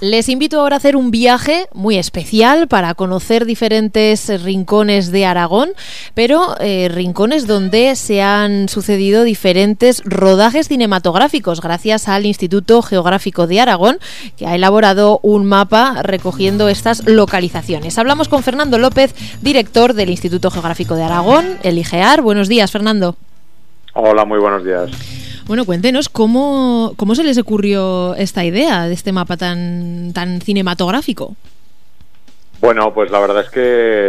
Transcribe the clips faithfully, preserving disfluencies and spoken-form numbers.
Les invito ahora a hacer un viaje muy especial para conocer diferentes rincones de Aragón, pero eh, rincones donde se han sucedido diferentes rodajes cinematográficos gracias al Instituto Geográfico de Aragón, que ha elaborado un mapa recogiendo estas localizaciones. Hablamos con Fernando López, director del Instituto Geográfico de Aragón, el IGEAR. Buenos días, Fernando. Hola, muy buenos días. Bueno, cuéntenos cómo, cómo se les ocurrió esta idea de este mapa tan, tan cinematográfico. Bueno, pues la verdad es que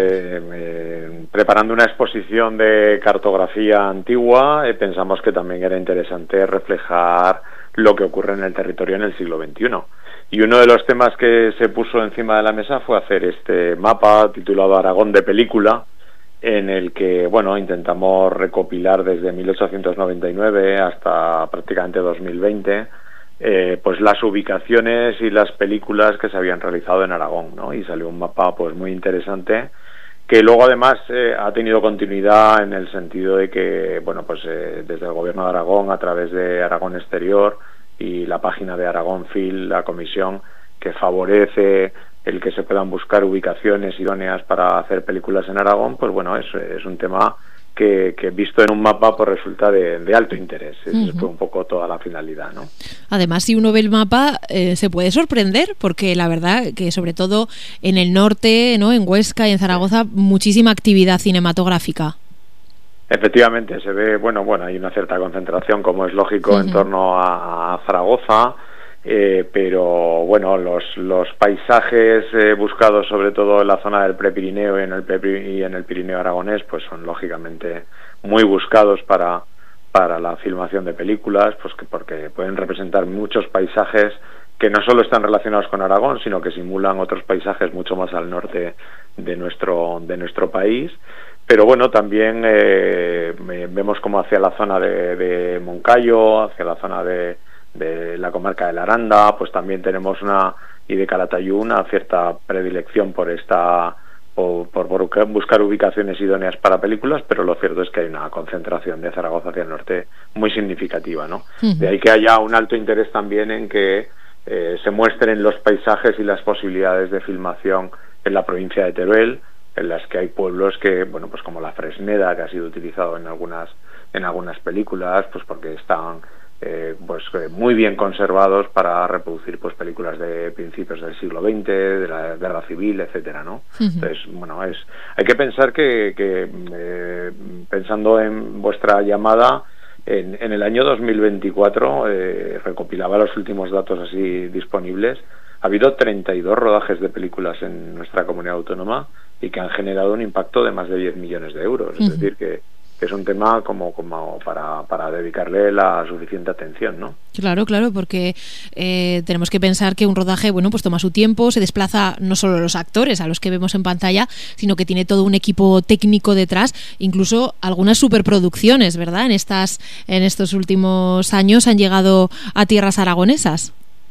eh, preparando una exposición de cartografía antigua, eh, pensamos que también era interesante reflejar lo que ocurre en el territorio en el siglo veintiuno. Y uno de los temas que se puso encima de la mesa fue hacer este mapa titulado Aragón de película, en el que, bueno, intentamos recopilar desde mil ochocientos noventa y nueve hasta prácticamente dos mil veinte, eh, pues las ubicaciones y las películas que se habían realizado en Aragón, ¿no? Y salió un mapa pues muy interesante, que luego además eh, ha tenido continuidad en el sentido de que, bueno, pues eh, desde el Gobierno de Aragón, a través de Aragón Exterior y la página de Aragón Film, la comisión que favorece el que se puedan buscar ubicaciones idóneas para hacer películas en Aragón, pues bueno, es, es un tema que, que visto en un mapa pues resulta de, de alto interés. Esa uh-huh. fue un poco toda la finalidad, ¿no? Además, si uno ve el mapa, eh, se puede sorprender, porque la verdad que sobre todo en el norte, ¿no?, en Huesca y en Zaragoza, muchísima actividad cinematográfica. Efectivamente, se ve, bueno, bueno, hay una cierta concentración, como es lógico, uh-huh. en torno a, a Zaragoza. Eh, pero bueno, los, los paisajes eh, buscados sobre todo en la zona del Prepirineo y en el Pre- y en el Pirineo aragonés pues son lógicamente muy buscados para, para la filmación de películas, pues que porque pueden representar muchos paisajes que no solo están relacionados con Aragón, sino que simulan otros paisajes mucho más al norte de nuestro, de nuestro país. Pero bueno, también eh, vemos como hacia la zona de, de Moncayo, hacia la zona de de la comarca de la Aranda, pues también tenemos una, y de Calatayud, una cierta predilección por esta por, por, por buscar ubicaciones idóneas para películas, pero lo cierto es que hay una concentración de Zaragoza hacia el norte muy significativa, ¿no? Uh-huh. De ahí que haya un alto interés también en que eh, se muestren los paisajes y las posibilidades de filmación en la provincia de Teruel, en las que hay pueblos que, bueno, pues como la Fresneda, que ha sido utilizado en algunas en algunas películas, pues porque están Eh, pues eh, muy bien conservados para reproducir pues películas de principios del siglo veinte, de la guerra civil, etcétera, ¿no? Uh-huh. Entonces, bueno, es hay que pensar que, que eh, pensando en vuestra llamada, en, en el año dos mil veinticuatro, eh, recopilaba los últimos datos así disponibles, ha habido treinta y dos rodajes de películas en nuestra comunidad autónoma y que han generado un impacto de más de diez millones de euros, uh-huh. es decir, que que es un tema como, como para, para dedicarle la suficiente atención, ¿no? Claro, claro, porque eh, tenemos que pensar que un rodaje, bueno, pues toma su tiempo, se desplaza no solo los actores a los que vemos en pantalla, sino que tiene todo un equipo técnico detrás, incluso algunas superproducciones, ¿verdad? En estas, en estos últimos años han llegado a tierras aragonesas.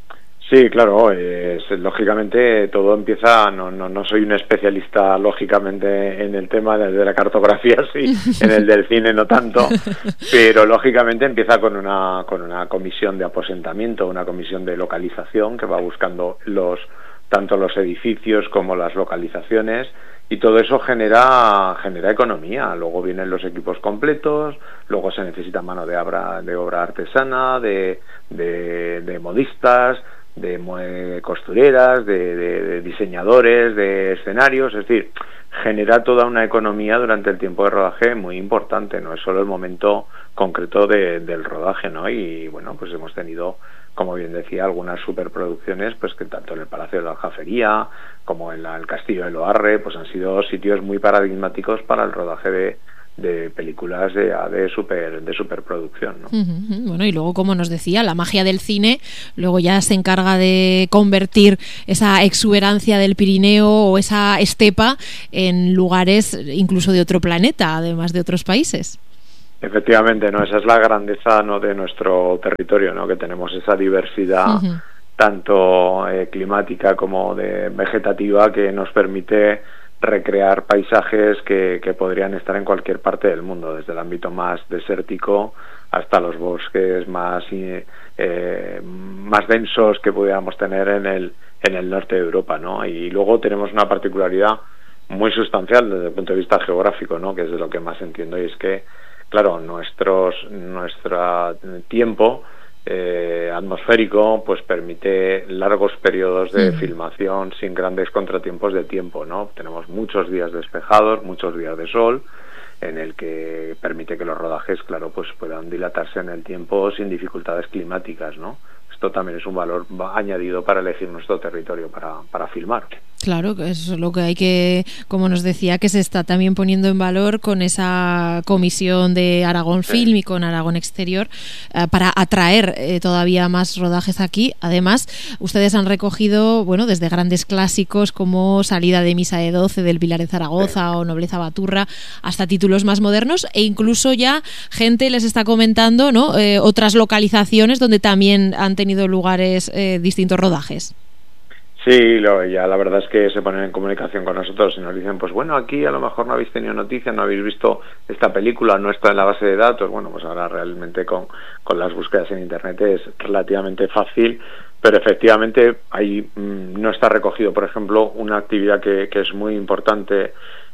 Sí, claro, es, lógicamente todo empieza, no, no no soy un especialista lógicamente en el tema de la cartografía, sí, en el del cine no tanto, pero lógicamente empieza con una con una comisión de aposentamiento, una comisión de localización que va buscando los tanto los edificios como las localizaciones, y todo eso genera genera economía. Luego vienen los equipos completos, luego se necesita mano de obra de obra artesana, de de, de modistas, de costureras, de, de, de diseñadores, de escenarios, es decir, genera toda una economía durante el tiempo de rodaje muy importante, no es solo el momento concreto de, del rodaje, ¿no? Y bueno, pues hemos tenido, como bien decía, algunas superproducciones, pues que tanto en el Palacio de la Aljafería como en la, el Castillo de Loarre, pues han sido sitios muy paradigmáticos para el rodaje de de películas de, de super de superproducción, ¿no? Uh-huh. Bueno, y luego, como nos decía, la magia del cine luego ya se encarga de convertir esa exuberancia del Pirineo o esa estepa en lugares incluso de otro planeta, además de otros países. Efectivamente, no, esa es la grandeza, ¿no?, de nuestro territorio, ¿no?, que tenemos esa diversidad uh-huh. tanto eh, climática como de vegetativa, que nos permite recrear paisajes que, que podrían estar en cualquier parte del mundo, desde el ámbito más desértico hasta los bosques más eh, más densos que pudiéramos tener en el en el norte de Europa, ¿no? Y luego tenemos una particularidad muy sustancial desde el punto de vista geográfico, ¿no? Que es de lo que más entiendo, y es que, claro, nuestros nuestro tiempo eh, atmosférico pues permite largos periodos de mm. filmación sin grandes contratiempos de tiempo, ¿no? Tenemos muchos días despejados, muchos días de sol, en el que permite que los rodajes, claro, pues puedan dilatarse en el tiempo sin dificultades climáticas, ¿no? Esto también es un valor añadido para elegir nuestro territorio para, para filmar. Claro, eso es lo que hay que, como nos decía, que se está también poniendo en valor con esa comisión de Aragón Film sí. y con Aragón Exterior eh, para atraer eh, todavía más rodajes aquí. Además, ustedes han recogido, bueno, desde grandes clásicos como Salida de Misa de doce del Pilar de Zaragoza sí. o Nobleza Baturra, hasta títulos más modernos, e incluso ya gente les está comentando, ¿no? Eh, otras localizaciones donde también han tenido lugares eh, distintos rodajes. Sí, lo, ya la verdad es que se ponen en comunicación con nosotros y nos dicen, pues bueno, aquí a lo mejor no habéis tenido noticias, no habéis visto esta película, no está en la base de datos. Bueno, pues ahora realmente con, con las búsquedas en internet es relativamente fácil, pero efectivamente ahí mmm, no está recogido, por ejemplo, una actividad que, que es muy importante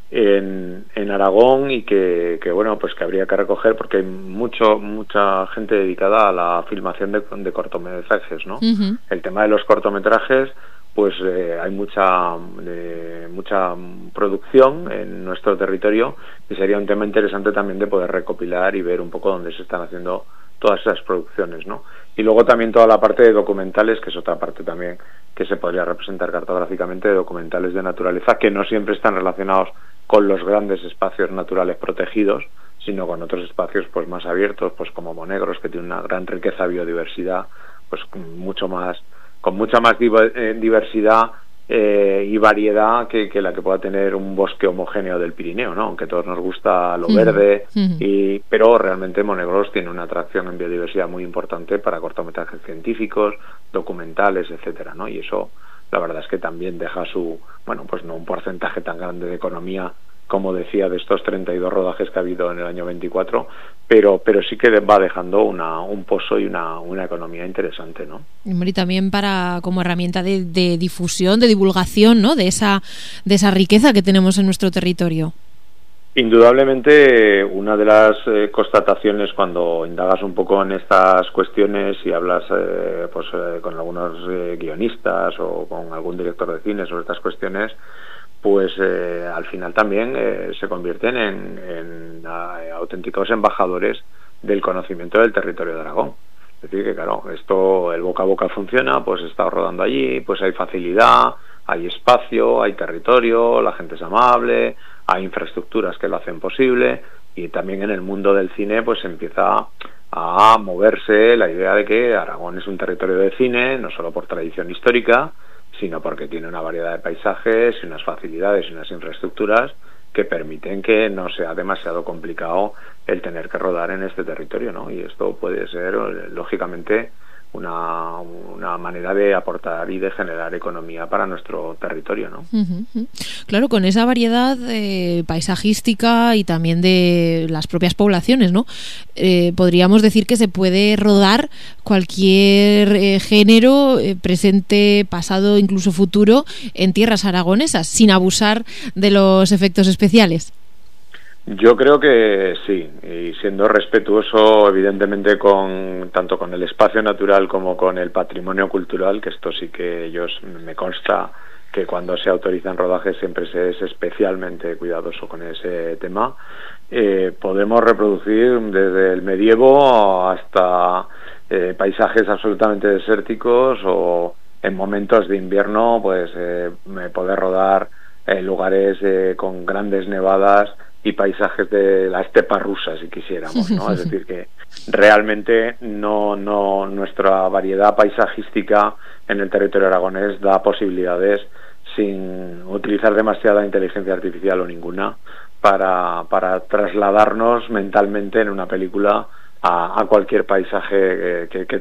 en, en Aragón y que, que bueno, pues que habría que recoger porque hay mucho mucha gente dedicada a la filmación de, de cortometrajes, ¿no? Uh-huh. El tema de los cortometrajes, pues eh, hay mucha eh, mucha producción en nuestro territorio y sería un tema interesante también de poder recopilar y ver un poco dónde se están haciendo todas esas producciones, ¿no? Y luego también toda la parte de documentales, que es otra parte también que se podría representar cartográficamente, de documentales de naturaleza que no siempre están relacionados con los grandes espacios naturales protegidos, sino con otros espacios pues más abiertos, pues como Monegros, que tiene una gran riqueza de biodiversidad, pues mucho más con mucha más diversidad eh, y variedad que, que la que pueda tener un bosque homogéneo del Pirineo, ¿no? Aunque a todos nos gusta lo verde, uh-huh. y, pero realmente Monegros tiene una atracción en biodiversidad muy importante para cortometrajes científicos, documentales, etcétera, ¿no? Y eso, la verdad es que también deja su, bueno, pues no un porcentaje tan grande de economía, como decía, de estos treinta y dos rodajes que ha habido en el año veinticuatro, pero pero sí que va dejando una un pozo y una, una economía interesante, ¿no? Y también para como herramienta de, de difusión, de divulgación, ¿no? De esa de esa riqueza que tenemos en nuestro territorio. Indudablemente, una de las eh, constataciones cuando indagas un poco en estas cuestiones y hablas eh, pues eh, con algunos eh, guionistas o con algún director de cine sobre estas cuestiones, pues eh, al final también eh, se convierten en, en uh, auténticos embajadores del conocimiento del territorio de Aragón. Es decir, que claro, esto, el boca a boca funciona, pues está rodando allí, pues hay facilidad, hay espacio, hay territorio, la gente es amable, hay infraestructuras que lo hacen posible, y también en el mundo del cine pues empieza a moverse la idea de que Aragón es un territorio de cine, no solo por tradición histórica, sino porque tiene una variedad de paisajes y unas facilidades y unas infraestructuras que permiten que no sea demasiado complicado el tener que rodar en este territorio, ¿no? Y esto puede ser, lógicamente, una, una manera de aportar y de generar economía para nuestro territorio, ¿no? Uh-huh. Claro, con esa variedad eh, paisajística y también de las propias poblaciones, ¿no? Eh, podríamos decir que se puede rodar cualquier eh, género, eh, presente, pasado, incluso futuro, en tierras aragonesas, sin abusar de los efectos especiales. Yo creo que sí, y siendo respetuoso evidentemente con tanto con el espacio natural como con el patrimonio cultural, que esto sí que ellos me consta que cuando se autorizan rodajes siempre se es especialmente cuidadoso con ese tema. Eh, podemos reproducir desde el medievo hasta eh, paisajes absolutamente desérticos, o en momentos de invierno pues eh, poder rodar en lugares eh, con grandes nevadas y paisajes de la estepa rusa, si quisiéramos, ¿no? Es decir, que realmente no no nuestra variedad paisajística en el territorio aragonés da posibilidades, sin utilizar demasiada inteligencia artificial o ninguna, para para trasladarnos mentalmente en una película a, a cualquier paisaje que, que